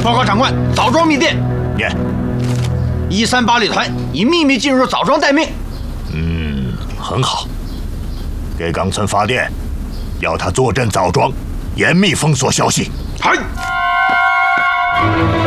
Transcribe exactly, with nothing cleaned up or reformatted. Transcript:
报告长官，枣庄密电。 念。 一三八旅团已秘密进入枣庄待命。 嗯，很好。给冈村发电，要他坐镇枣庄，严密封锁消息。 嗨。